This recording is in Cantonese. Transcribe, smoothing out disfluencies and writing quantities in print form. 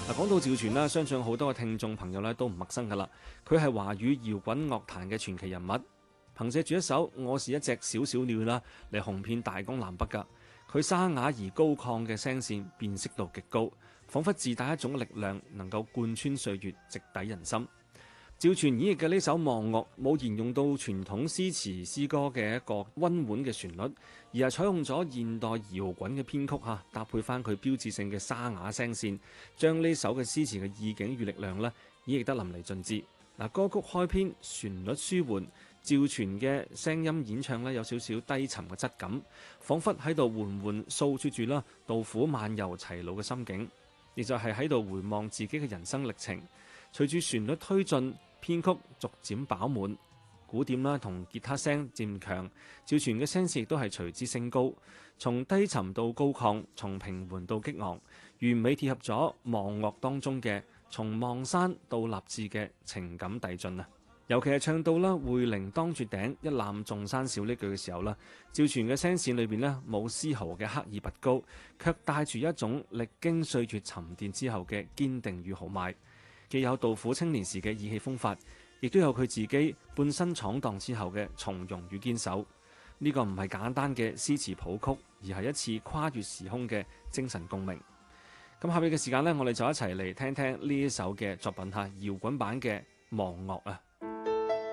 嗱，講到趙傳啦，相信好多嘅聽眾朋友咧都唔陌生噶啦。佢係華語搖滾樂壇嘅傳奇人物，憑借住一首《我是一隻小小鳥》啦嚟紅遍大江南北噶。佢沙啞而高亢嘅聲線辨識度極高，彷彿自帶一種力量，能夠貫穿歲月，直抵人心。趙傳演繹嘅呢首《望樂》冇沿用到傳統詩詞詩歌嘅一個溫婉嘅旋律，而係採用咗現代搖滾嘅編曲嚇，搭配翻佢標誌性嘅沙啞聲線，將呢首嘅詩詞嘅意境與力量咧演繹得淋漓盡致。嗱，歌曲開篇旋律舒緩，趙傳嘅聲音演唱咧有少少低沉嘅質感，彷彿喺度緩緩訴說住啦杜甫漫遊齊魯嘅心境，亦就係喺度回望自己嘅人生歷程。隨住旋律推進，編曲逐漸飽滿，鼓點啦同吉他聲漸強，趙傳嘅聲線亦都係隨之升高，從低沉到高亢，從平緩到激昂，完美貼合咗望樂當中嘅從望山到立志嘅情感遞進啊！尤其係唱到啦匯靈當絕頂，一覽眾山小呢句嘅時候啦，趙傳嘅聲線裏邊呢冇絲毫嘅刻意拔高，卻帶住一種歷經歲月沉澱之後嘅堅定與豪邁。既有杜甫青年時嘅意氣風發，亦都有佢自己半生闖蕩之後嘅從容與堅守。呢個唔係簡單嘅詩詞譜曲，而係一次跨越時空嘅精神共鳴。咁下面嘅時間呢，我哋就一齊嚟聽聽呢一首嘅作品嚇，搖滾版嘅《望樂》啊！